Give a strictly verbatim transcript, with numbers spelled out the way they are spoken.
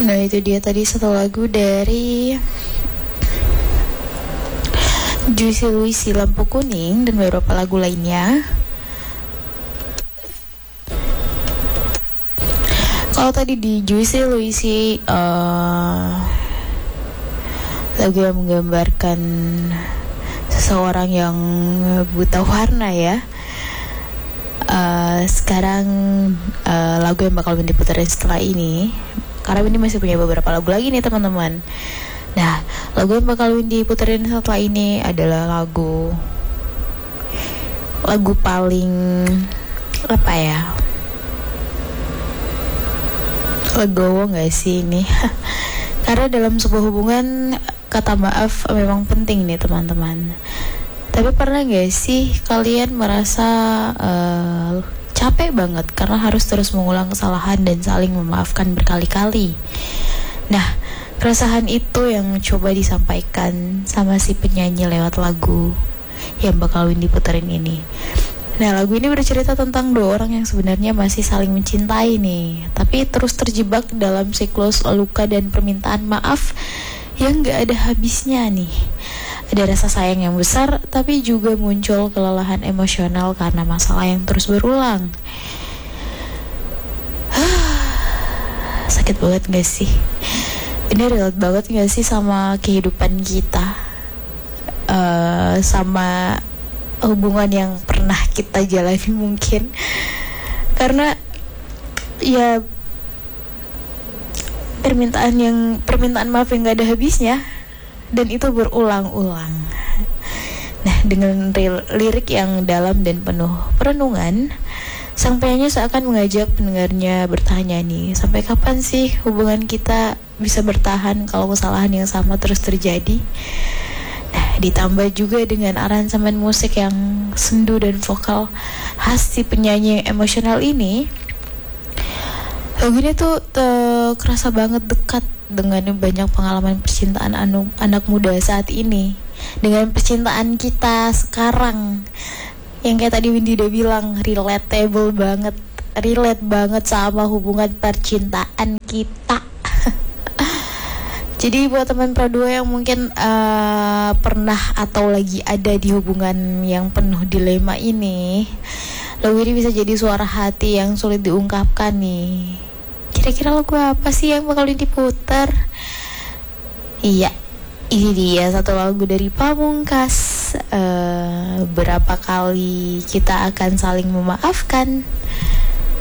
Nah itu dia tadi satu lagu dari Juicy Luicy Lampu Kuning dan beberapa lagu lainnya. Kalau tadi di Juicy Luicy uh, lagu yang menggambarkan seseorang yang buta warna ya. Uh, sekarang uh, lagu yang bakal diputerin setelah ini, karena ini masih punya beberapa lagu lagi nih teman-teman. Nah, lagu yang bakal diputerin setelah ini adalah lagu lagu paling apa ya? Legowo gak sih ini? Karena dalam sebuah hubungan kata maaf memang penting nih teman-teman. Tapi pernah gak sih kalian merasa uh, capek banget karena harus terus mengulang kesalahan dan saling memaafkan berkali-kali? Nah, keresahan itu yang coba disampaikan sama si penyanyi lewat lagu yang bakal Windy puterin ini. Nah, lagu ini bercerita tentang dua orang yang sebenarnya masih saling mencintai nih, tapi terus terjebak dalam siklus luka dan permintaan maaf yang gak ada habisnya nih. Ada rasa sayang yang besar, tapi juga muncul kelelahan emosional karena masalah yang terus berulang. Sakit banget gak sih? Ini relate banget gak sih sama kehidupan kita, uh, sama hubungan yang pernah kita jalani mungkin. Karena ya permintaan yang permintaan maaf yang gak ada habisnya, dan itu berulang-ulang. Nah, dengan lirik yang dalam dan penuh perenungan, sang penyanyi seakan mengajak pendengarnya bertanya nih, sampai kapan sih hubungan kita bisa bertahan kalau kesalahan yang sama terus terjadi? Nah, ditambah juga dengan aransemen musik yang sendu dan vokal khas si penyanyi yang emosional ini, lagu ini tuh uh, kerasa banget dekat dengan banyak pengalaman percintaan anu, anak muda saat ini, dengan percintaan kita sekarang yang kayak tadi Windy udah bilang, relatable banget, relate banget sama hubungan percintaan kita. Jadi buat teman Pro dua yang mungkin uh, pernah atau lagi ada di hubungan yang penuh dilema ini, lagu ini bisa jadi suara hati yang sulit diungkapkan nih. Kira-kira lagu apa sih yang bakal diputar? Iya, ini dia satu lagu dari Pamungkas. Uh, berapa kali kita akan saling memaafkan?